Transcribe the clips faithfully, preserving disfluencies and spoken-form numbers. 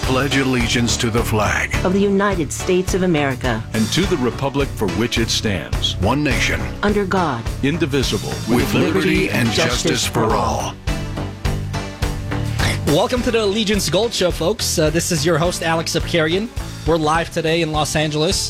pledge allegiance to the flag of the United States of America and to the republic for which it stands, one nation, under God, indivisible, with, with liberty and justice for all. Welcome to the Allegiance Gold Show, folks. Uh, this is your host, Alex Abkarian. We're live today in Los Angeles.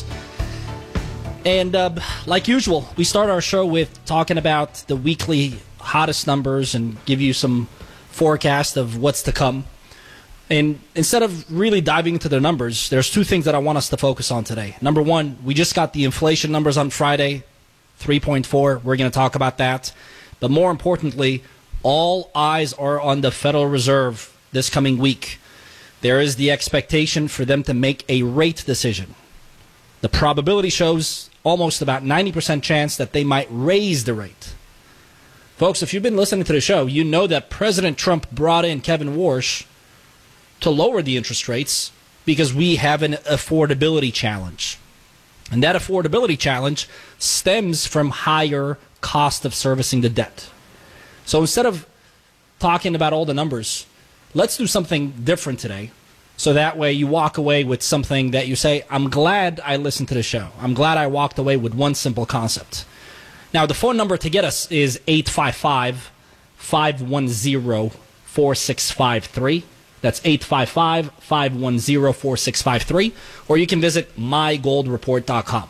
And uh, like usual, we start our show with talking about the weekly hottest numbers and give you some forecast of what's to come. And instead of really diving into the numbers, there's two things that I want us to focus on today. Number one, we just got the inflation numbers on Friday, three point four. We're going to talk about that. But more importantly, all eyes are on the Federal Reserve this coming week. There is the expectation for them to make a rate decision. The probability shows almost about ninety percent chance that they might raise the rate. Folks, if you've been listening to the show, you know that President Trump brought in Kevin Warsh to lower the interest rates because we have an affordability challenge. And that affordability challenge stems from higher cost of servicing the debt. So instead of talking about all the numbers, let's do something different today. So that way you walk away with something that you say, I'm glad I listened to the show. I'm glad I walked away with one simple concept. Now, the phone number to get us is eight five five, five one zero, four six five three. That's eight five five, five one zero, four six five three. Or you can visit my gold report dot com.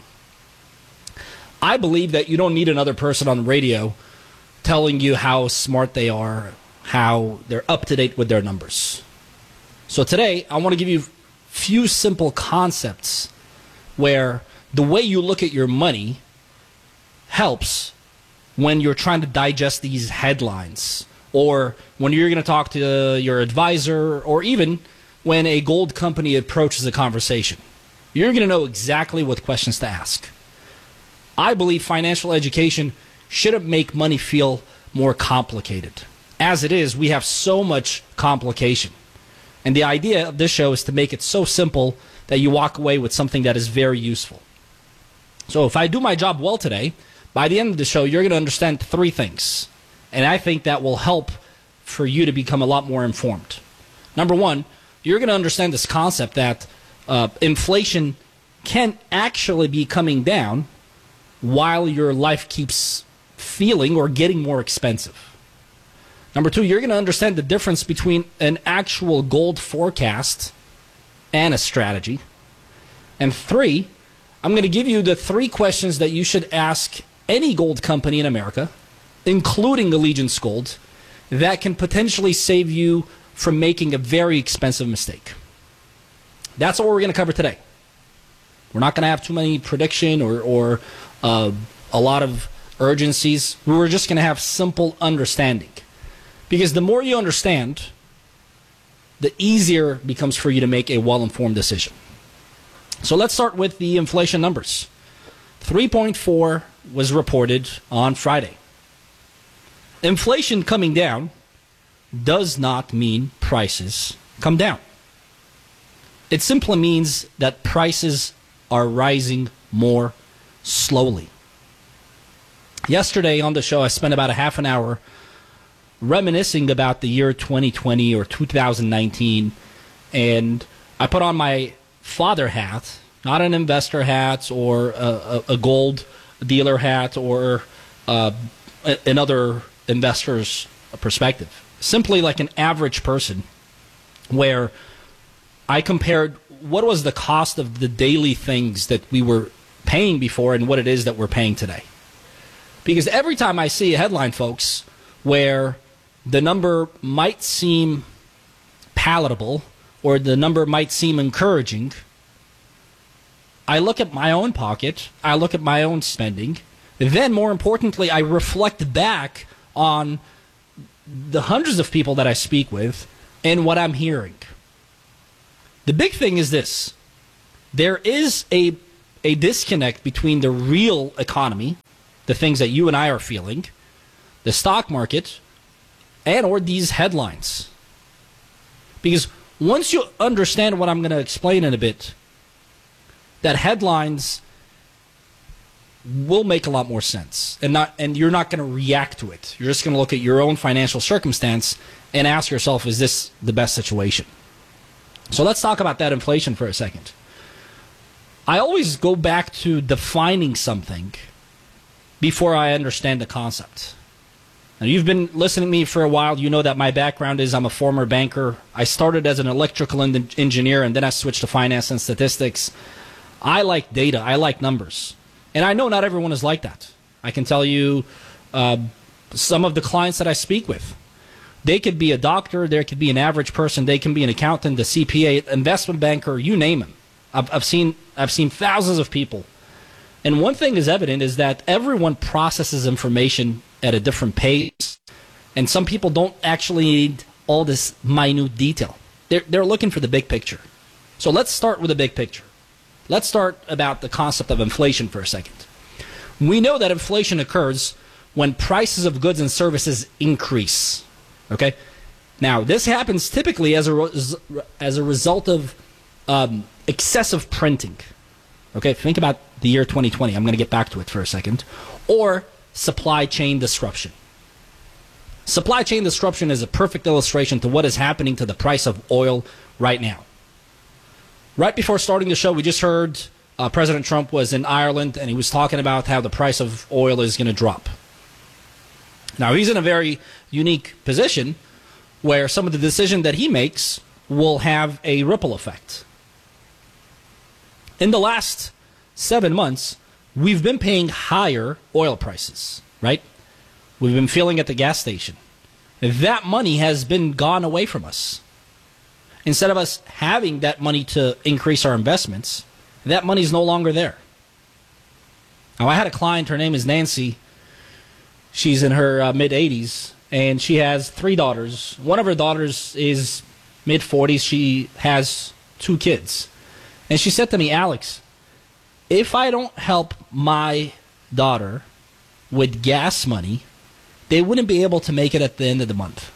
I believe that you don't need another person on the radio telling you how smart they are, how they're up to date with their numbers. So today, I want to give you a few simple concepts where the way you look at your money helps when you're trying to digest these headlines, or when you're going to talk to your advisor, or even when a gold company approaches a conversation. You're going to know exactly what questions to ask. I believe financial education shouldn't make money feel more complicated. As it is, we have so much complication. And the idea of this show is to make it so simple that you walk away with something that is very useful. So if I do my job well today, by the end of the show, you're going to understand three things. And I think that will help for you to become a lot more informed. Number one, you're going to understand this concept that uh, inflation can actually be coming down while your life keeps feeling or getting more expensive. Number two, you're going to understand the difference between an actual gold forecast and a strategy. And three, I'm going to give you the three questions that you should ask any gold company in America, including Allegiance Gold, that can potentially save you from making a very expensive mistake. That's what we're going to cover today. We're not going to have too many prediction or, or uh, a lot of urgencies. We're just going to have simple understanding. Because the more you understand, the easier it becomes for you to make a well-informed decision. So let's start with the inflation numbers. three point four was reported on Friday. Inflation coming down does not mean prices come down. It simply means that prices are rising more slowly. Yesterday on the show, I spent about a half an hour reminiscing about the year twenty twenty or two thousand nineteen, and I put on my father hat, not an investor hat or a, a, a gold dealer hat or uh, another investor's perspective. Simply like an average person, where I compared what was the cost of the daily things that we were paying before and what it is that we're paying today. Because every time I see a headline, folks, where the number might seem palatable or the number might seem encouraging, I look at my own pocket, I look at my own spending, then more importantly, I reflect back on the hundreds of people that I speak with and what I'm hearing. The big thing is this. There is a, a disconnect between the real economy, the things that you and I are feeling, the stock market, and or these headlines. Because once you understand what I'm going to explain in a bit, that headlines will make a lot more sense, and not and you're not going to react to it. You're just going to look at your own financial circumstance and ask yourself, is this the best situation? So let's talk about that inflation for a second. I always go back to defining something before I understand the concept. Now, you've been listening to me for a while. You know that my background is I'm a former banker. I started as an electrical en- engineer, and then I switched to finance and statistics. I like data. I like numbers. And I know not everyone is like that. I can tell you uh, some of the clients that I speak with. They could be a doctor. There could be an average person. They can be an accountant, a C P A, investment banker, you name them. I've, I've seen I've seen thousands of people. And one thing is evident is that everyone processes information at a different pace. And some people don't actually need all this minute detail. They're, they're looking for the big picture. So let's start with the big picture. Let's start about the concept of inflation for a second. We know that inflation occurs when prices of goods and services increase. Okay? Now, this happens typically as a, res- as a result of um, excessive printing. Okay, think about the year twenty twenty. I'm going to get back to it for a second. Or supply chain disruption. Supply chain disruption is a perfect illustration to what is happening to the price of oil right now. Right before starting the show, we just heard uh, President Trump was in Ireland, and he was talking about how the price of oil is going to drop. Now, he's in a very unique position where some of the decision that he makes will have a ripple effect. In the last seven months, we've been paying higher oil prices, right? We've been feeling at the gas station. That money has been gone away from us. Instead of us having that money to increase our investments, that money is no longer there. Now, I had a client, her name is Nancy. She's in her uh, mid-eighties, and she has three daughters. One of her daughters is mid-forties. She has two kids. And she said to me, Alex, if I don't help my daughter with gas money, they wouldn't be able to make it at the end of the month.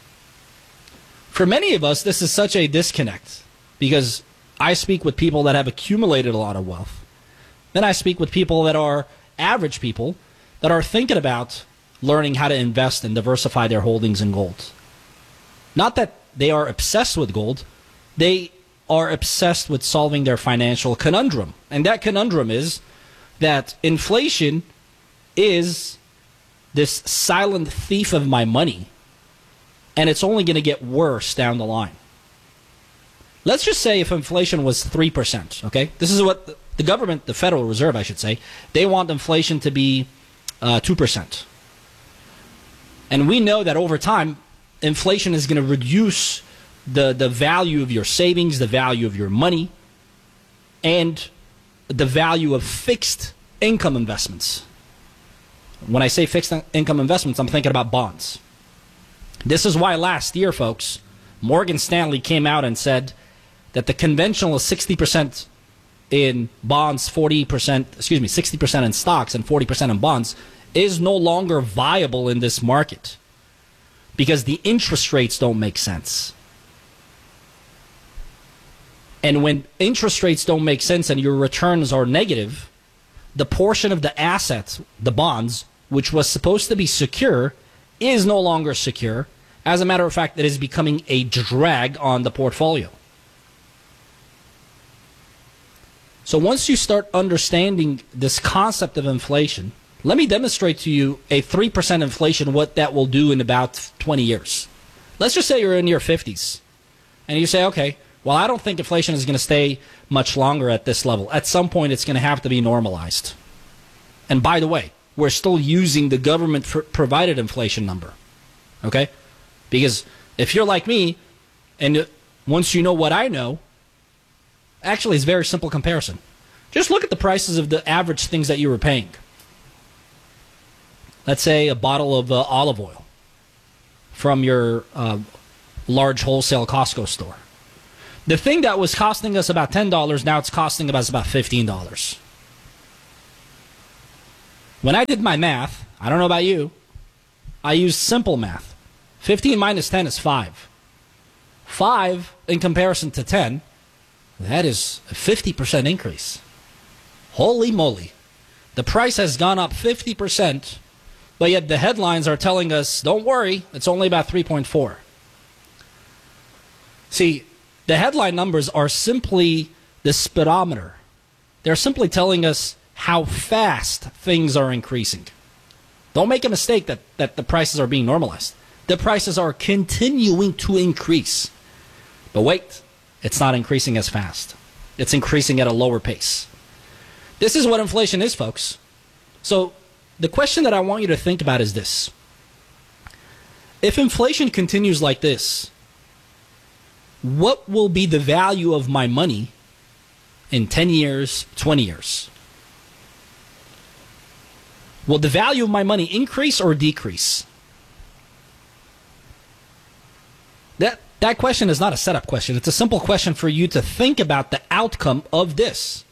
For many of us, this is such a disconnect because I speak with people that have accumulated a lot of wealth. Then I speak with people that are average people that are thinking about learning how to invest and diversify their holdings in gold. Not that they are obsessed with gold. They are obsessed with solving their financial conundrum. And that conundrum is that inflation is this silent thief of my money, and it's only going to get worse down the line. Let's just say if inflation was three percent, okay? This is what the government, the Federal Reserve, I should say, they want inflation to be uh, two percent. And we know that over time, inflation is going to reduce the, the value of your savings, the value of your money, and the value of fixed income investments. When I say fixed income investments, I'm thinking about bonds. This is why last year, folks, Morgan Stanley came out and said that the conventional is sixty percent in bonds, forty percent, excuse me, sixty percent in stocks and forty percent in bonds is no longer viable in this market because the interest rates don't make sense. And when interest rates don't make sense and your returns are negative, the portion of the assets, the bonds, which was supposed to be secure, is no longer secure. As a matter of fact, it is becoming a drag on the portfolio. So once you start understanding this concept of inflation, let me demonstrate to you a three percent inflation, what that will do in about twenty years. Let's just say you're in your fifties, and you say, okay, well, I don't think inflation is going to stay much longer at this level. At some point, it's going to have to be normalized. And by the way, we're still using the government-provided inflation number, okay? Because if you're like me, and once you know what I know, actually it's a very simple comparison. Just look at the prices of the average things that you were paying. Let's say a bottle of uh, olive oil from your uh, large wholesale Costco store. The thing that was costing us about ten dollars, now it's costing us about fifteen dollars. When I did my math, I don't know about you, I used simple math. fifteen minus ten is five. five in comparison to ten, that is a fifty percent increase. Holy moly. The price has gone up fifty percent, but yet the headlines are telling us, don't worry, it's only about three point four. See, The headline numbers are simply the speedometer. They're simply telling us how fast things are increasing. Don't make a mistake that, that the prices are being normalized. The prices are continuing to increase. But wait, it's not increasing as fast. It's increasing at a lower pace. This is what inflation is, folks. So the question that I want you to think about is this. If inflation continues like this, what will be the value of my money in ten years, twenty years? Will the value of my money increase or decrease? That, that question is not a setup question. It's a simple question for you to think about the outcome of this.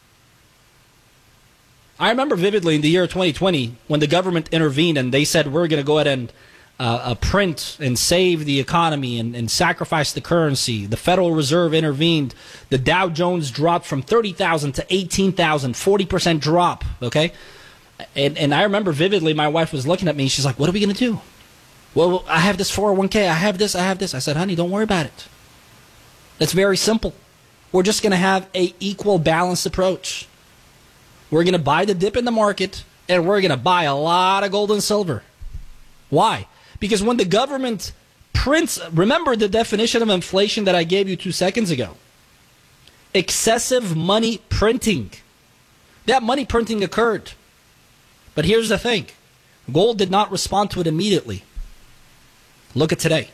I remember vividly in the year twenty twenty when the government intervened and they said we're going to go ahead and uh, uh, print and save the economy and, and sacrifice the currency. The Federal Reserve intervened. The Dow Jones dropped from thirty thousand to eighteen thousand, forty percent drop, okay? And, and I remember vividly my wife was looking at me. She's like, what are we going to do? Well, I have this four oh one k. I have this. I have this. I said, honey, don't worry about it. It's very simple. We're just going to have a equal balanced approach. We're going to buy the dip in the market, and we're going to buy a lot of gold and silver. Why? Because when the government prints, remember the definition of inflation that I gave you two seconds ago. Excessive money printing. That money printing occurred. But here's the thing. Gold did not respond to it immediately. Look at today.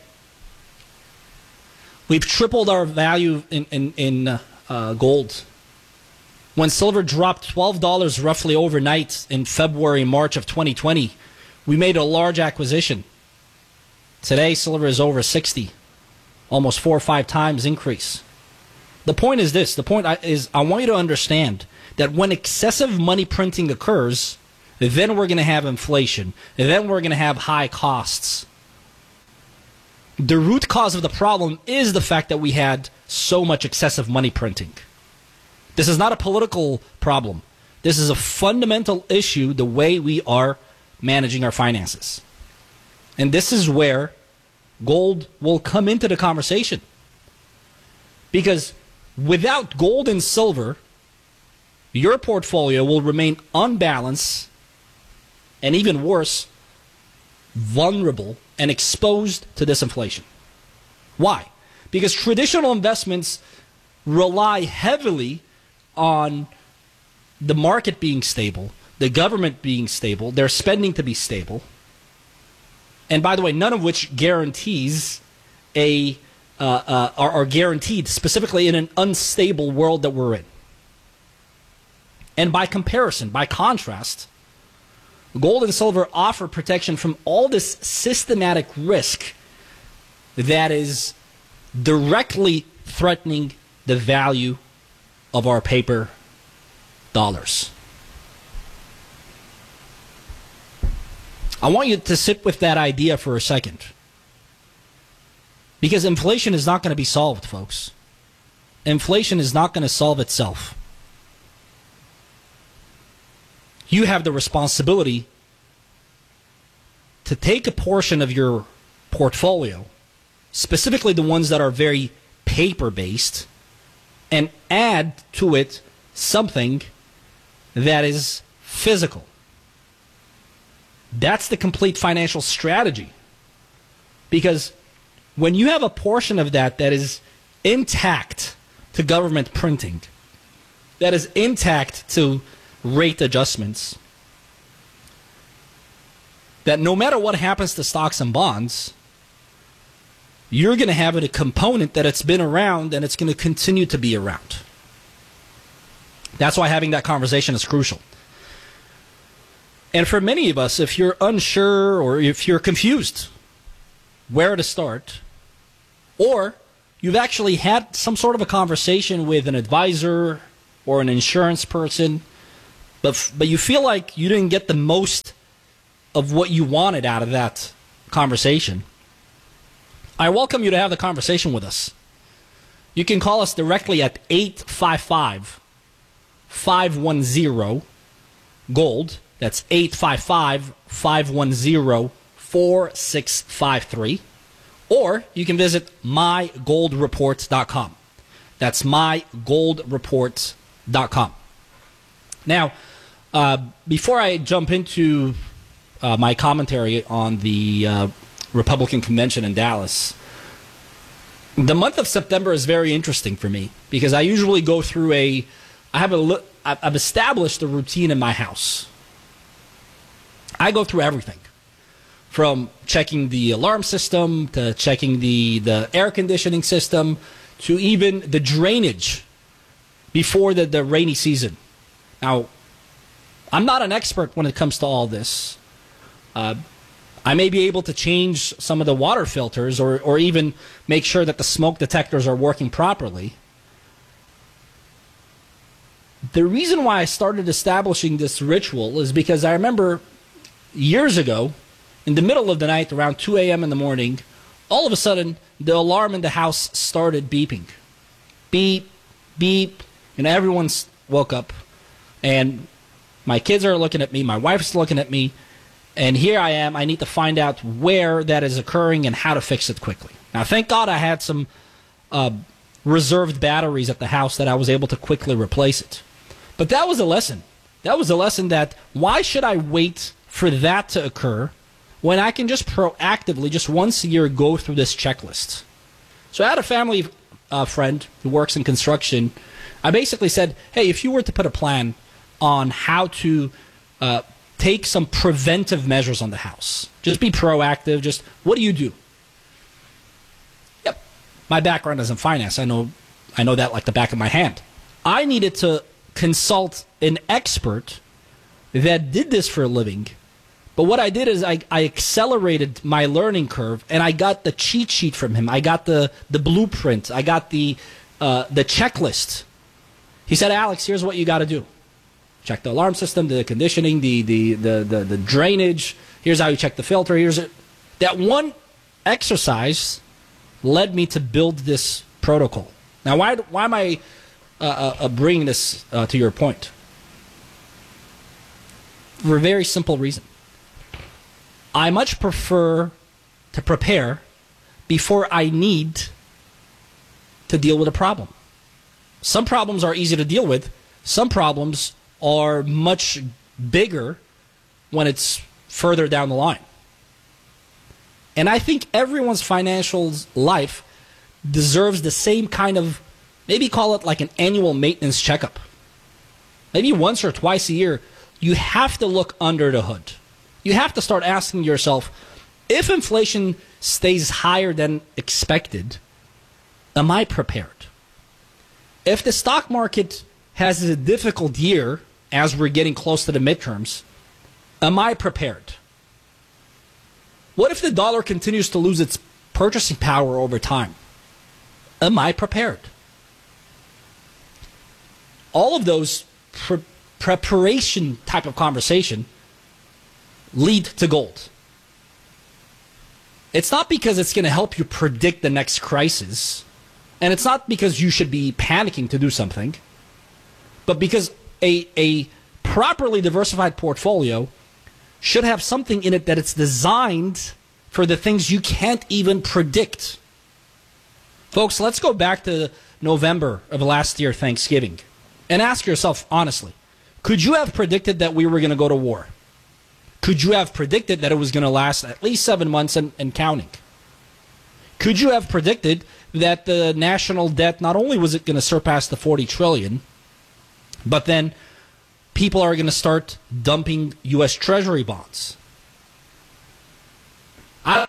We've tripled our value in, in, in uh, uh, gold. When silver dropped twelve dollars roughly overnight in February, March of twenty twenty, we made a large acquisition. Today, silver is over sixty, almost four or five times increase. The point is this. The point is I want you to understand that when excessive money printing occurs, then we're going to have inflation. And then we're going to have high costs. The root cause of the problem is the fact that we had so much excessive money printing. This is not a political problem. This is a fundamental issue, the way we are managing our finances. And this is where gold will come into the conversation. Because without gold and silver, your portfolio will remain unbalanced and even worse, vulnerable and exposed to this inflation. Why? Because traditional investments rely heavily on the market being stable, the government being stable, their spending to be stable, and by the way, none of which guarantees a uh, uh, are, are guaranteed specifically in an unstable world that we're in. And by comparison, by contrast, gold and silver offer protection from all this systematic risk that is directly threatening the value of our paper dollars. I want you to sit with that idea for a second. Because inflation is not going to be solved, folks. Inflation is not going to solve itself. You have the responsibility to take a portion of your portfolio, specifically the ones that are very paper-based, and add to it something that is physical. That's the complete financial strategy. Because when you have a portion of that that is intact to government printing, that is intact to rate adjustments, that no matter what happens to stocks and bonds, you're going to have a component that it's been around and it's going to continue to be around. That's why having that conversation is crucial. And for many of us, if you're unsure or if you're confused where to start, or you've actually had some sort of a conversation with an advisor or an insurance person, but but you feel like you didn't get the most of what you wanted out of that conversation, I welcome you to have the conversation with us. You can call us directly at eight five five, five one zero, GOLD. That's eight five five, five one zero, four six five three. Or you can visit my gold report dot com. That's my gold report dot com. Now, uh, before I jump into uh, my commentary on the uh, Republican convention in Dallas, the month of September is very interesting for me because I usually go through a, I have a, I've established a routine in my house. I go through everything, from checking the alarm system to checking the, the air conditioning system to even the drainage before the, the rainy season. Now, I'm not an expert when it comes to all this. Uh, I may be able to change some of the water filters or, or even make sure that the smoke detectors are working properly. The reason why I started establishing this ritual is because I remember years ago, in the middle of the night, around two a.m. in the morning, all of a sudden, the alarm in the house started beeping. Beep, beep, and everyone woke up. And my kids are looking at me, my wife's looking at me, and here I am. I need to find out where that is occurring and how to fix it quickly. Now, thank God I had some uh, reserved batteries at the house that I was able to quickly replace it. But that was a lesson. That was a lesson that why should I wait for that to occur when I can just proactively, just once a year, go through this checklist? So I had a family uh, friend who works in construction. I basically said, hey, if you were to put a plan on how to uh, take some preventive measures on the house, just be proactive, just what do you do? Yep, my background is in finance. I know, I know that like the back of my hand. I needed to consult an expert that did this for a living. But what I did is I, I accelerated my learning curve, and I got the cheat sheet from him. I got the, the blueprint. I got the uh, the checklist. He said, Alex, here's what you got to do. Check the alarm system, the conditioning, the, the, the, the, the drainage. Here's how you check the filter. Here's it. That one exercise led me to build this protocol. Now, why, why am I uh, uh, bringing this uh, to your point? For a very simple reason. I much prefer to prepare before I need to deal with a problem. Some problems are easy to deal with. Some problems are much bigger when it's further down the line. And I think everyone's financial life deserves the same kind of, maybe call it like an annual maintenance checkup. Maybe once or twice a year, you have to look under the hood. You have to start asking yourself, if inflation stays higher than expected, am I prepared? If the stock market has a difficult year as we're getting close to the midterms, am I prepared? What if the dollar continues to lose its purchasing power over time? Am I prepared? All of those pre- preparation type of conversation lead to gold. It's not because it's going to help you predict the next crisis, and it's not because you should be panicking to do something, but because a, a properly diversified portfolio should have something in it that it's designed for the things you can't even predict. Folks, let's go back to November of last year, Thanksgiving, and ask yourself honestly, could you have predicted that we were going to go to war? Could you have predicted that it was going to last at least seven months and, and counting? Could you have predicted that the national debt, not only was it going to surpass the forty trillion dollars, but then people are going to start dumping U S Treasury bonds? I,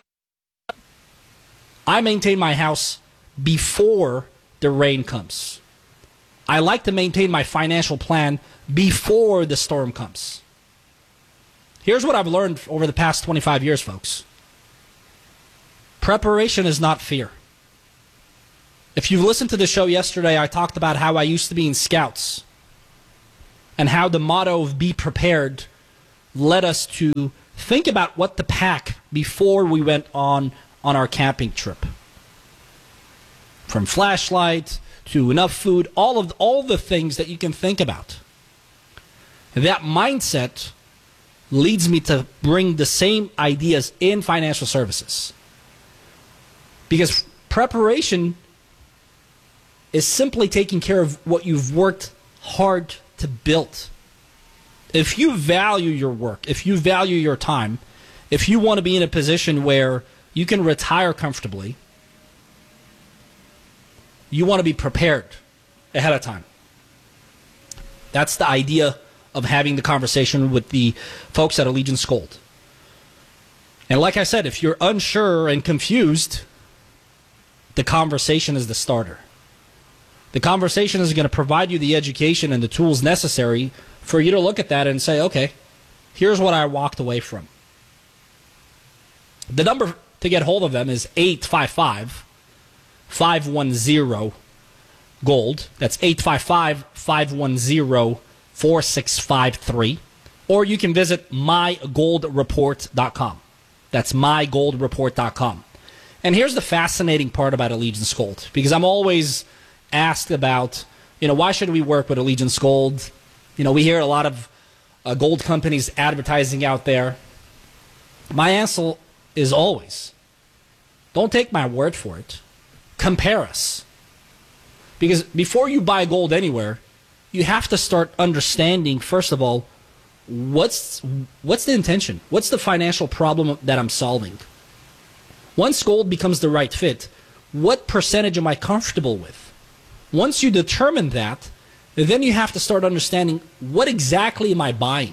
I maintain my house before the rain comes. I like to maintain my financial plan before the storm comes. Here's what I've learned over the past twenty-five years, folks. Preparation is not fear. If you've listened to the show yesterday, I talked about how I used to be in Scouts and how the motto of be prepared led us to think about what to pack before we went on, on our camping trip. From flashlights to enough food, all of all the things that you can think about. That mindset leads me to bring the same ideas in financial services. Because preparation is simply taking care of what you've worked hard to build. If you value your work, if you value your time, if you want to be in a position where you can retire comfortably, you want to be prepared ahead of time. That's the idea of having the conversation with the folks at Allegiance Gold. And like I said, if you're unsure and confused, the conversation is the starter. The conversation is going to provide you the education and the tools necessary for you to look at that and say, okay, here's what I walked away from. The number to get hold of them is eight five five, five one zero, GOLD. That's eight five five, five one zero, four six five three. Or you can visit my gold report dot com. That's my gold report dot com. And here's the fascinating part about Allegiance Gold, because I'm always asked about, you know, why should we work with Allegiance Gold? You know, we hear a lot of uh, gold companies advertising out there. My answer is always, don't take my word for it. Compare us. Because before you buy gold anywhere, you have to start understanding, first of all, what's what's the intention? What's the financial problem that I'm solving? Once gold becomes the right fit, what percentage am I comfortable with? Once you determine that, then you have to start understanding, what exactly am I buying?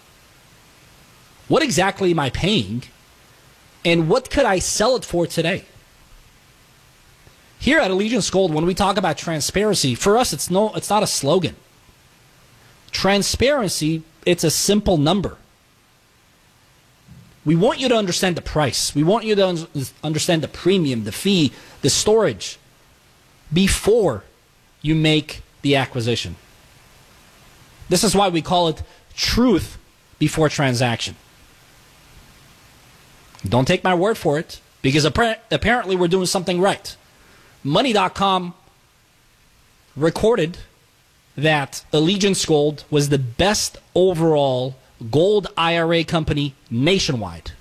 What exactly am I paying? And what could I sell it for today? Here at Allegiance Gold, when we talk about transparency, for us it's no it's not a slogan. Transparency, it's a simple number. We want you to understand the price. We want you to un- understand the premium, the fee, the storage before you make the acquisition. This is why we call it truth before transaction. Don't take my word for it, because apparently we're doing something right. Money dot com recorded that Allegiance Gold was the best overall gold I R A company nationwide.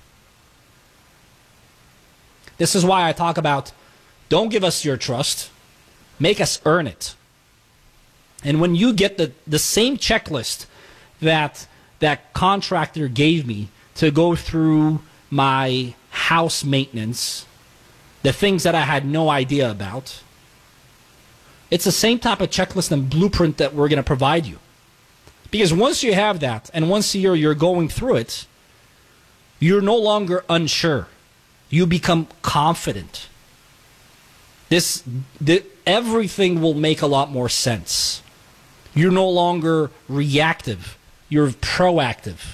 This is why I talk about, don't give us your trust, make us earn it. And when you get the, the same checklist that that contractor gave me to go through my house maintenance, the things that I had no idea about, it's the same type of checklist and blueprint that we're going to provide you. Because once you have that, and once you're, you're going through it, you're no longer unsure. You become confident. This, the, everything will make a lot more sense. You're no longer reactive. You're proactive.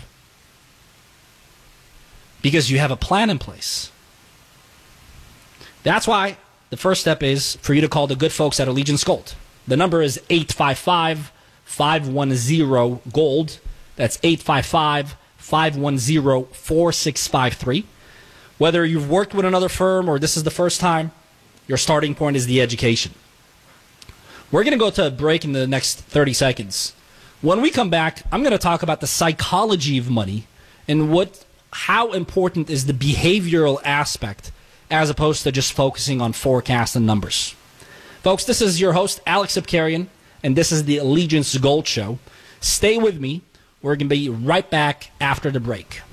Because you have a plan in place. That's why the first step is for you to call the good folks at Allegiance Gold. The number is eight five five, five one zero, GOLD. That's eight five five, five one zero, four six five three. Whether you've worked with another firm or this is the first time, your starting point is the education. We're going to go to a break in the next thirty seconds. When we come back, I'm going to talk about the psychology of money and what, how important is the behavioral aspect as opposed to just focusing on forecasts and numbers. Folks, this is your host, Alex Abkarian, and this is the Allegiance Gold Show. Stay with me. We're going to be right back after the break.